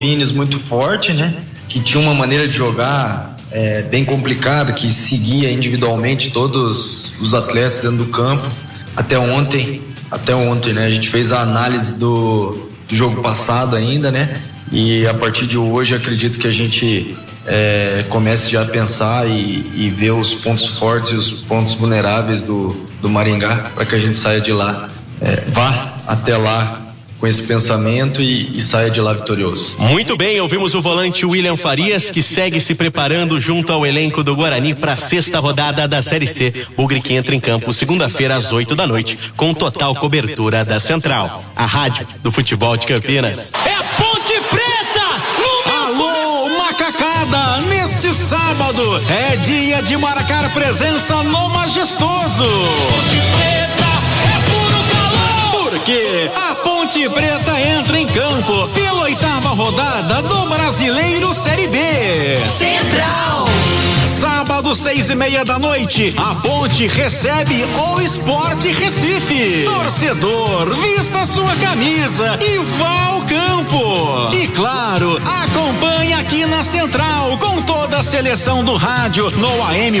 Pires muito forte, né? Que tinha uma maneira de jogar bem complicada, que seguia individualmente todos os atletas dentro do campo. Até ontem, né? A gente fez a análise do jogo passado ainda, né? E a partir de hoje acredito que a gente comece já a pensar e ver os pontos fortes e os pontos vulneráveis do Maringá, para que a gente saia de lá, vá até lá com esse pensamento e saia de lá vitorioso. Muito bem, ouvimos o volante William Farias, que segue se preparando junto ao elenco do Guarani para a 6ª rodada da Série C. Bugre que entra em campo segunda-feira às 8 da noite, com total cobertura da Central, a rádio do futebol de Campinas. É a Ponte Preta! Alô, macacada! Neste sábado é dia de marcar presença no Majestoso. Ponte Preta é puro calor! Porque a Ponte Preta entra em campo pela 8ª rodada do Brasileiro Série B. Central! Sábado, 6:30 da noite, a Ponte recebe o Sport Recife. Torcedor, vista sua camisa e vá ao campo. E claro, acompanhe aqui na Central com toda a seleção do rádio no AM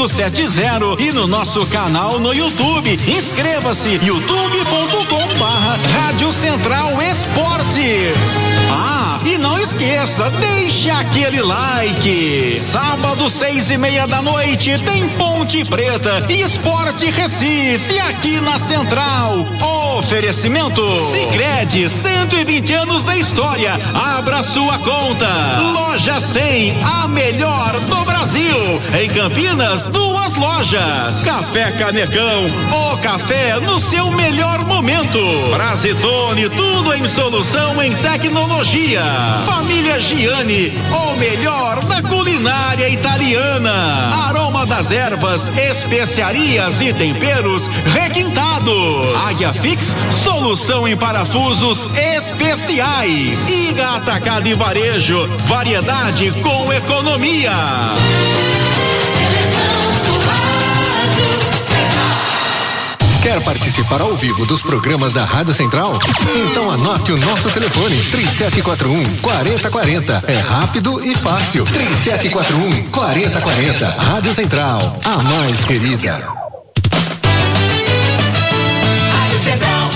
870 e no nosso canal no YouTube. Inscreva-se, youtube.com/Rádio Central Esportes. E não esqueça, deixe aquele like. Sábado, 6:30 da noite, tem Ponte Preta e Sport Recife aqui na Central. Oferecimento Sicredi, 120 anos da história. Abra sua conta. Loja 100, a melhor do Brasil. Em Campinas, 2 lojas. Café Canecão, o café no seu melhor momento. Brasitone, tudo em solução em tecnologia. Família Giani, o melhor da culinária italiana. Aroma das ervas, especiarias e temperos requintados. Águia Fix, solução em parafusos especiais. Iga Atacado e Varejo, variedade com economia. Quer participar ao vivo dos programas da Rádio Central? Então anote o nosso telefone, 3741-4040. É rápido e fácil. 3741-4040. Rádio Central, a mais querida. Rádio Central.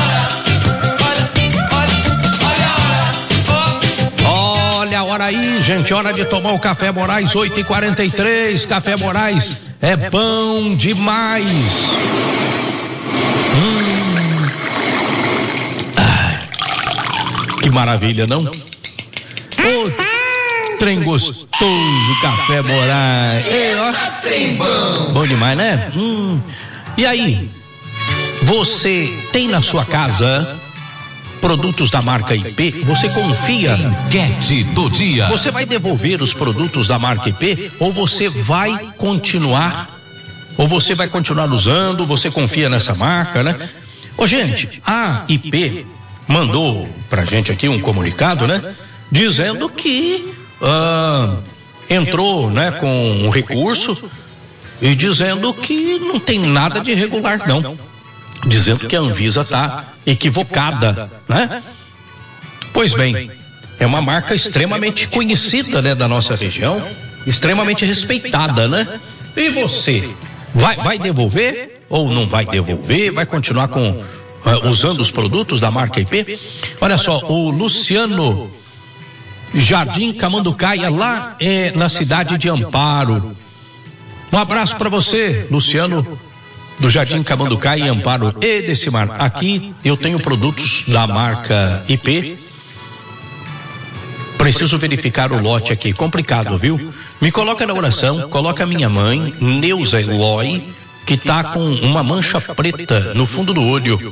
Olha a hora aí, gente, hora de tomar o Café Moraes, 8h43. Café Moraes é bom demais. Que maravilha, não? Trem gostoso, Café Moraes. Trem bom. Bom demais, né? E aí, você tem na sua casa produtos da marca IP? Você confia? Enquete do dia. Você vai devolver os produtos da marca IP ou você vai continuar usando? Você confia nessa marca, né? Gente, a IP mandou pra gente aqui um comunicado, né? Dizendo que entrou, né, com um recurso e dizendo que não tem nada de irregular, não. Dizendo que a Anvisa tá equivocada, né? Pois bem, é uma marca extremamente conhecida, né, da nossa região, extremamente respeitada, né? E você vai devolver ou não vai devolver? Vai continuar usando os produtos da marca IP? Olha só, o Luciano Jardim Camanducaia, lá na cidade de Amparo. Um abraço para você, Luciano do Jardim Camanducaia e Amparo. E Decimar, aqui eu tenho produtos da marca IP. Preciso verificar o lote aqui, complicado, viu? Me coloca na oração, coloca a minha mãe, Neuza Eloy, que tá com uma mancha preta no fundo do olho.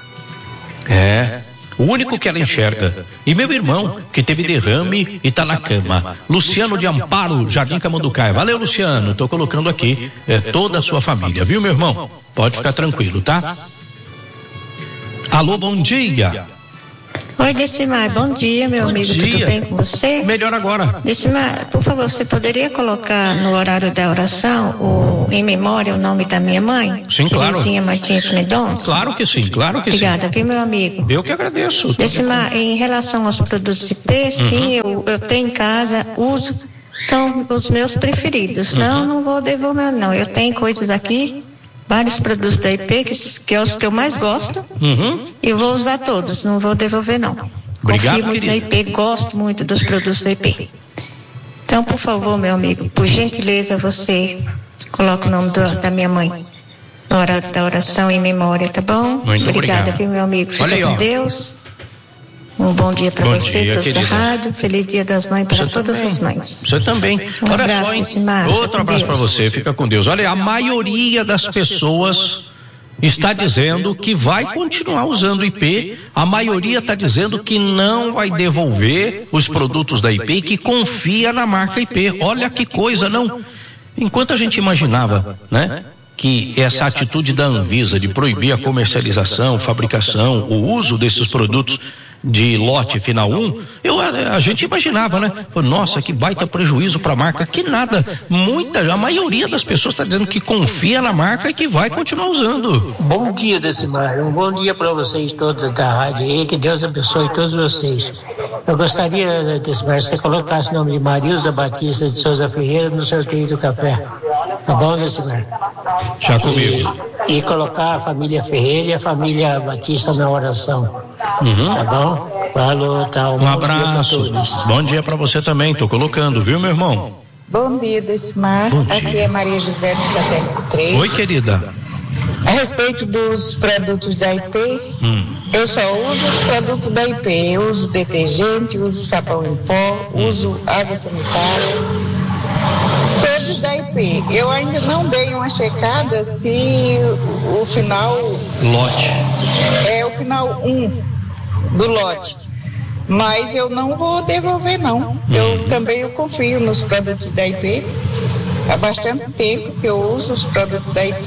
O único que ela enxerga. E meu irmão, que teve derrame e tá na cama. Luciano de Amparo, Jardim Camanducaia. Valeu, Luciano, tô colocando aqui toda a sua família, viu, meu irmão? Pode ficar tranquilo, tá? Alô, bom dia. Oi, Decimar, bom dia, meu amigo, tudo bem com você? Melhor agora. Decimar, por favor, você poderia colocar no horário da oração em memória o nome da minha mãe? Sim, claro. Terezinha Martins Mendonça? Claro que sim, claro que Obrigada, sim. viu, meu amigo? Eu que agradeço. Decimar, em relação aos produtos IP, sim, eu tenho em casa, uso, são os meus preferidos. Não vou devolver, não. Eu tenho coisas aqui, vários produtos da IP, que é os que eu mais gosto, e vou usar todos, não vou devolver, não. Obrigado, confio muito na IP, gosto muito dos produtos da IP. Então, por favor, meu amigo, por gentileza, você coloca o nome da minha mãe na hora da oração em memória, tá bom? Muito Obrigada, obrigado. viu, meu amigo? Fica Olha aí, com ó. Deus. Um bom dia para Bom você, dia, todos querida. errado. Feliz Dia das Mães para todas as mães. Você também. Um Olha abraço, só, hein? Decimar. Outro Com abraço para Deus. você. Fica com Deus. Olha, a maioria das pessoas está dizendo que vai continuar usando o IP. A maioria está dizendo que não vai devolver os produtos da IP e que confia na marca IP. Olha que coisa, não? Enquanto a gente imaginava, né, que essa atitude da Anvisa de proibir a comercialização, fabricação, o uso desses produtos de lote final 1, a gente imaginava, né? Nossa, que baita prejuízo para a marca. Que nada, a maioria das pessoas está dizendo que confia na marca e que vai continuar usando. Bom dia, Decimar. Um bom dia para vocês todos da rádio aí, que Deus abençoe todos vocês. Eu gostaria, Decimar, que você colocasse o nome de Marilza Batista de Souza Ferreira no sorteio do café. Tá bom, Decimar? Já comigo. E colocar a família Ferreira e a família Batista na oração. Tá bom? Falou, tá. Um abraço. Bom dia para você também. Tô colocando, viu, meu irmão? Bom dia, Decimar. Bom dia. Aqui é Maria José de 73. Oi, querida. A respeito dos produtos da IP, eu só uso os produtos da IP. Eu uso detergente, uso sabão em pó, uso água sanitária. Todos da IP. Eu ainda não dei uma checada se o final... Lote. É o final 1 do lote. Mas eu não vou devolver, não. Eu confio nos produtos da IP. Há bastante tempo que eu uso os produtos da IP.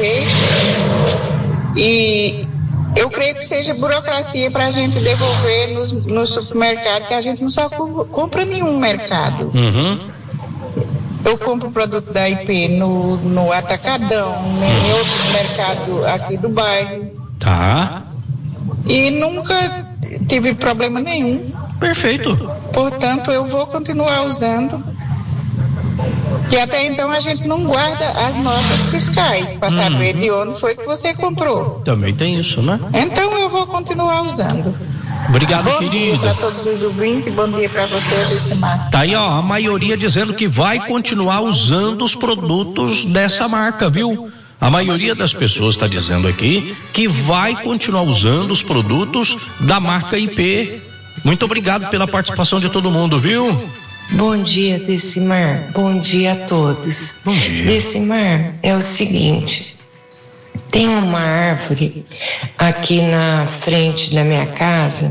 E eu creio que seja burocracia para a gente devolver no supermercado, que a gente não só compra nenhum mercado. Eu compro produto da IP no Atacadão, em outro mercado aqui do bairro. Tá. E nunca tive problema nenhum. Perfeito. Portanto, eu vou continuar usando. Que até então a gente não guarda as notas fiscais para saber de onde foi que você comprou. Também tem isso, né? Então eu vou continuar usando. Obrigado, bom querida. Bom dia para todos os ouvintes, bom dia para você, Decimar. Tá aí, ó, a maioria dizendo que vai continuar usando os produtos dessa marca, viu? A maioria das pessoas está dizendo aqui que vai continuar usando os produtos da marca IP. Muito obrigado pela participação de todo mundo, viu? Bom dia, Decimar. Bom dia a todos. Bom dia. Decimar, é o seguinte, tem uma árvore aqui na frente da minha casa.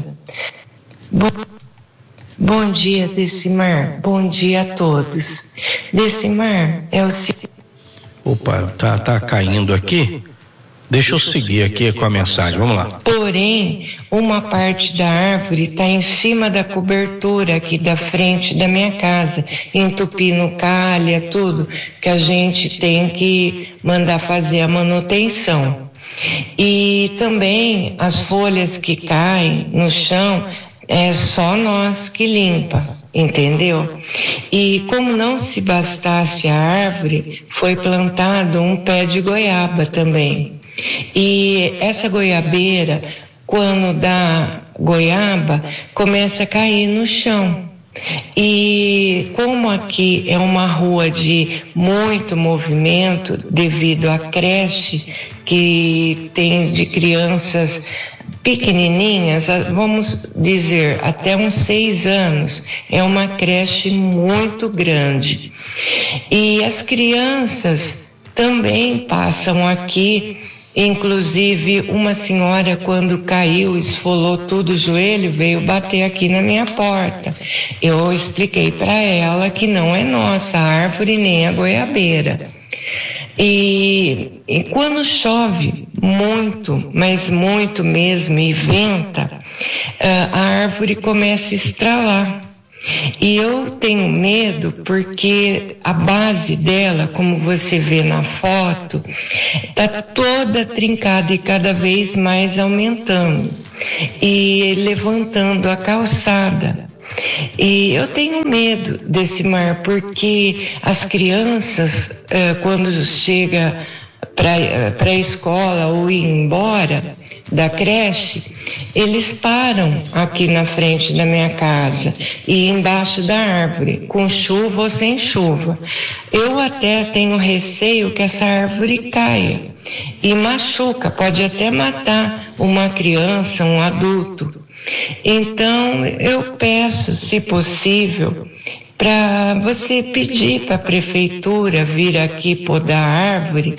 Bom dia, Decimar. Bom dia a todos. Decimar, é o seguinte... Opa, tá caindo aqui. Deixa eu seguir aqui com a mensagem, vamos lá. Porém, uma parte da árvore está em cima da cobertura aqui da frente da minha casa, entupindo calha, tudo, que a gente tem que mandar fazer a manutenção. E também as folhas que caem no chão, é só nós que limpa. Entendeu? E como não se bastasse a árvore, foi plantado um pé de goiaba também. E essa goiabeira, quando dá goiaba, começa a cair no chão. E como aqui é uma rua de muito movimento, devido à creche que tem de crianças pequenininhas, vamos dizer, até uns 6 anos, é uma creche muito grande. E as crianças também passam aqui, inclusive uma senhora, quando caiu, esfolou tudo o joelho, veio bater aqui na minha porta. Eu expliquei para ela que não é nossa a árvore nem a goiabeira. E quando chove muito, mas muito mesmo, e venta, a árvore começa a estralar. E eu tenho medo porque a base dela, como você vê na foto, está toda trincada e cada vez mais aumentando e levantando a calçada. E eu tenho medo desse mar porque as crianças, quando chega para a escola ou ir embora da creche, eles param aqui na frente da minha casa e embaixo da árvore, com chuva ou sem chuva. Eu até tenho receio que essa árvore caia e machuca, pode até matar uma criança, um adulto. Então eu peço, se possível, para você pedir para a prefeitura vir aqui podar a árvore,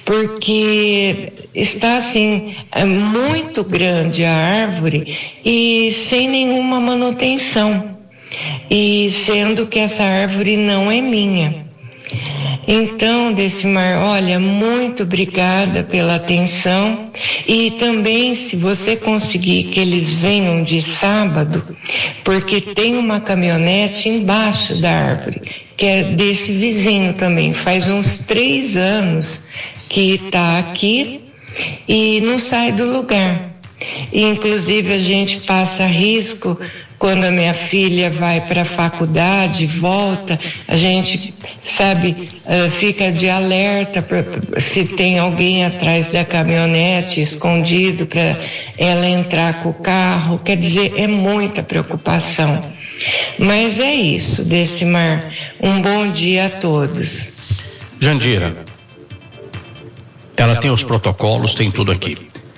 porque está assim, muito grande a árvore e sem nenhuma manutenção, e sendo que essa árvore não é minha. Então, Decimar, olha, muito obrigada pela atenção, e também se você conseguir que eles venham de sábado, porque tem uma caminhonete embaixo da árvore, que é desse vizinho também, faz uns 3 anos que está aqui e não sai do lugar. E, inclusive, a gente passa risco quando a minha filha vai para a faculdade, volta, a gente, sabe, fica de alerta se tem alguém atrás da caminhonete, escondido, para ela entrar com o carro. Quer dizer, é muita preocupação. Mas é isso, Decimar. Um bom dia a todos. Jandira, ela tem os protocolos, tem tudo aqui.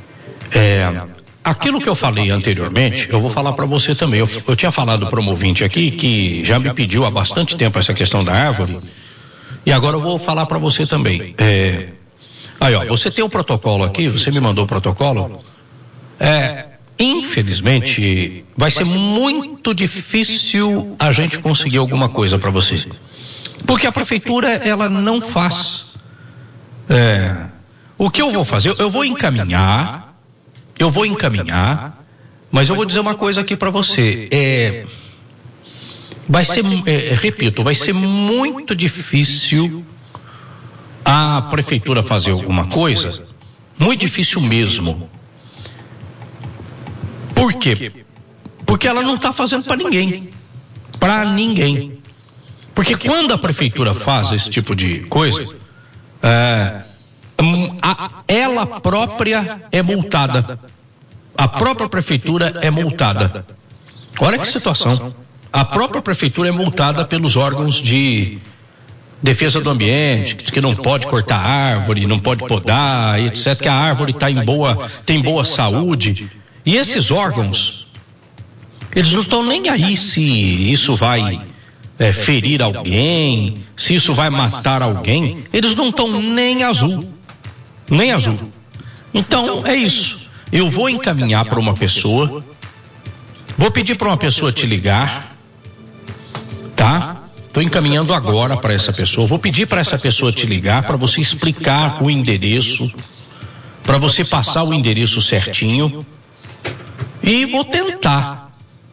Aquilo que eu falei anteriormente, eu vou falar para você também. Eu tinha falado para um ouvinte aqui que já me pediu há bastante tempo essa questão da árvore, e agora eu vou falar para você também. Aí, ó, você tem um protocolo aqui, você me mandou o protocolo. Infelizmente, vai ser muito difícil a gente conseguir alguma coisa para você, porque a prefeitura, ela não faz. O que eu vou fazer? Eu vou encaminhar, mas eu vou dizer uma coisa aqui para você. Vai ser, repito, vai ser muito difícil a prefeitura fazer alguma coisa, muito difícil mesmo. Por quê? Porque ela não está fazendo para ninguém. Porque quando a prefeitura faz esse tipo de coisa, ela própria é multada. A própria prefeitura é multada. Olha que situação. A própria prefeitura é multada pelos órgãos de defesa do ambiente, que não pode cortar árvore, não pode podar, etc. Que a árvore tem boa saúde. E esses órgãos, eles não estão nem aí se isso vai ferir alguém, se isso vai matar alguém. Eles não estão nem azul. Então é isso. Eu vou encaminhar para uma pessoa, vou pedir para uma pessoa te ligar, tá? Estou encaminhando agora para essa pessoa. Vou pedir para essa pessoa te ligar para você explicar o endereço, para você passar o endereço certinho, e vou tentar.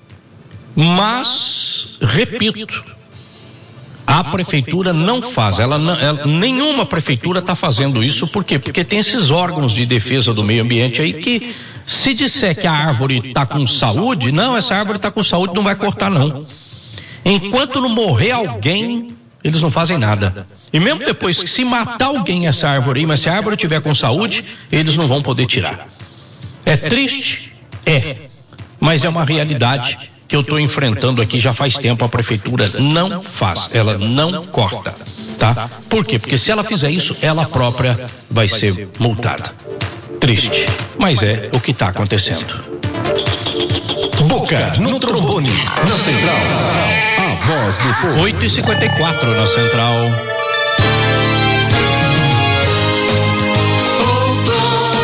Mas, repito, a prefeitura não faz, nenhuma prefeitura está fazendo isso. Por quê? Porque tem esses órgãos de defesa do meio ambiente aí que, se disser que a árvore está com saúde, não, essa árvore está com saúde, não vai cortar não. Enquanto não morrer alguém, eles não fazem nada. E mesmo depois que se matar alguém essa árvore aí, mas se a árvore estiver com saúde, eles não vão poder tirar. É triste? Mas é uma realidade que eu estou enfrentando aqui já faz tempo. A prefeitura não faz, ela não corta, tá? Por quê? Porque se ela fizer isso, ela própria vai ser multada. Triste, mas é o que está acontecendo. Boca no trombone, na Central, a voz do povo. 8h54 na Central.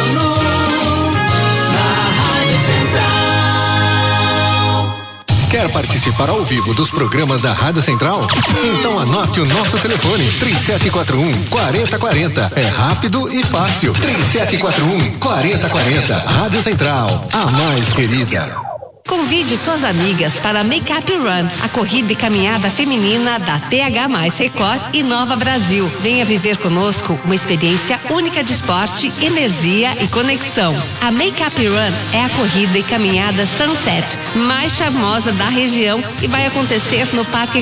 Quer participar ao vivo dos programas da Rádio Central? Então anote o nosso telefone, 3741-4040. É rápido e fácil. 3741-4040. Rádio Central, a mais querida. Convide suas amigas para a Make Up Run, a corrida e caminhada feminina da TH+ Record e Nova Brasil. Venha viver conosco uma experiência única de esporte, energia e conexão. A Make Up Run é a corrida e caminhada Sunset mais charmosa da região e vai acontecer no Parque